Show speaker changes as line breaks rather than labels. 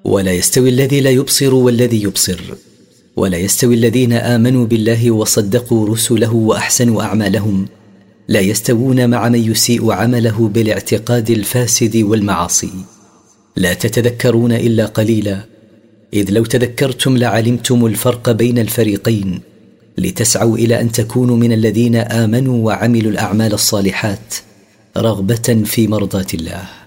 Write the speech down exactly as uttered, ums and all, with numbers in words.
ولا يستوي الذي لا يبصر والذي يبصر، ولا يستوي الذين آمنوا بالله وصدقوا رسله وأحسنوا أعمالهم، لا يستوون مع من يسيء عمله بالاعتقاد الفاسد والمعاصي. لا تتذكرون إلا قليلا، إذ لو تذكرتم لعلمتم الفرق بين الفريقين، لتسعوا إلى أن تكونوا من الذين آمنوا وعملوا الأعمال الصالحات رغبة في مرضاة الله.